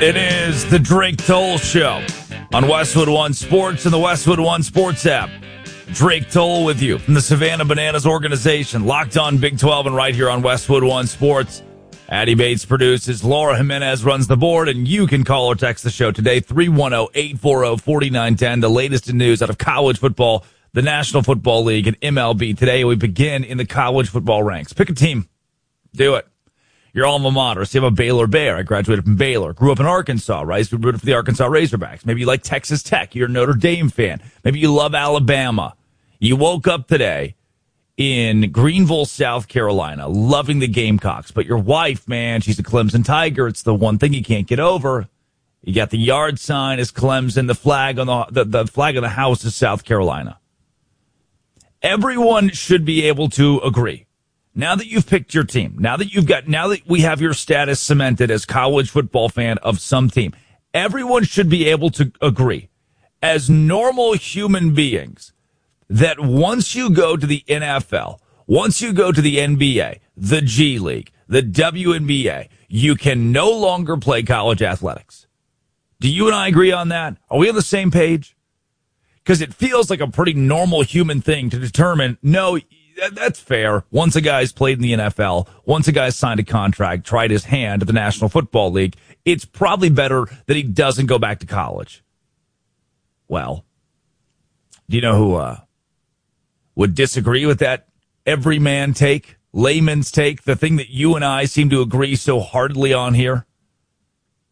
It is the Drake Toll Show on Westwood One Sports and the Westwood One Sports app. Drake Toll with you from the Savannah Bananas organization, locked on Big 12 and right here on Westwood One Sports. Addie Bates produces, Laura Jimenez runs the board, and you can call or text the show today, 310-840-4910. The latest in news out of college football, the National Football League, and MLB. Today we begin in the college football ranks. Pick a team. Do it. Your alma mater. So you have a Baylor Bear. I graduated from Baylor. Grew up in Arkansas, right? So we rooted for the Arkansas Razorbacks. Maybe you like Texas Tech. You're a Notre Dame fan. Maybe you love Alabama. You woke up today in Greenville, South Carolina, loving the Gamecocks. But your wife, man, she's a Clemson Tiger. It's the one thing you can't get over. You got the yard sign is Clemson. The flag on the flag of the house is South Carolina. Everyone should be able to agree. Now that you've picked your team, now that we have your status cemented as college football fan of some team, everyone should be able to agree as normal human beings that once you go to the NFL, once you go to the NBA, the G League, the WNBA, you can no longer play college athletics. Do you and I agree on that? Are we on the same page? Because it feels like a pretty normal human thing to determine, no, that's fair. Once a guy's played in the NFL, once a guy's signed a contract, tried his hand at the National Football League, it's probably better that he doesn't go back to college. Well, do you know who would disagree with that everyman take, layman's take, the thing that you and I seem to agree so heartily on here?